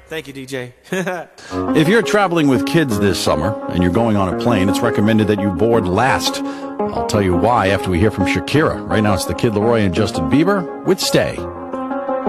Thank you, DJ. If you're traveling with kids this summer and you're going on a plane, it's recommended that you board last. I'll tell you why after we hear from Shakira. Right now it's the Kid Laroi and Justin Bieber with Stay.